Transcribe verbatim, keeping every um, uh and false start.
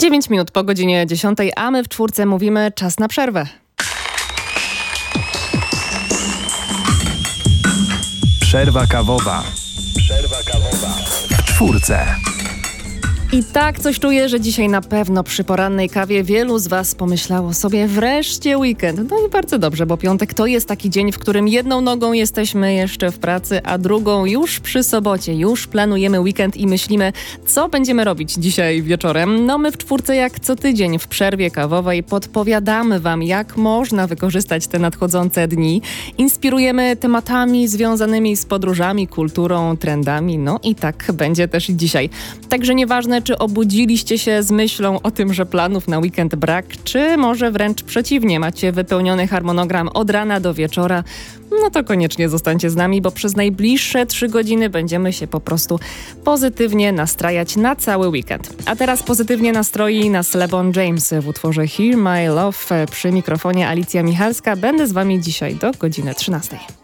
dziewięć minut po godzinie dziesiątej, a my w czwórce mówimy czas na przerwę. Przerwa kawowa. Przerwa kawowa. W czwórce. I tak coś czuję, że dzisiaj na pewno przy porannej kawie wielu z Was pomyślało sobie wreszcie weekend. No i bardzo dobrze, bo piątek to jest taki dzień, w którym jedną nogą jesteśmy jeszcze w pracy, a drugą już przy sobocie. Już planujemy weekend i myślimy, co będziemy robić dzisiaj wieczorem. No my w czwórce jak co tydzień w przerwie kawowej podpowiadamy Wam, jak można wykorzystać te nadchodzące dni. Inspirujemy tematami związanymi z podróżami, kulturą, trendami. No i tak będzie też dzisiaj. Także nieważne, czy obudziliście się z myślą o tym, że planów na weekend brak, czy może wręcz przeciwnie, macie wypełniony harmonogram od rana do wieczora, no to koniecznie zostańcie z nami, bo przez najbliższe trzy godziny będziemy się po prostu pozytywnie nastrajać na cały weekend. A teraz pozytywnie nastroi nas LeBron James w utworze Hear My Love. Przy mikrofonie Alicja Michalska. Będę z Wami dzisiaj do godziny trzynastej.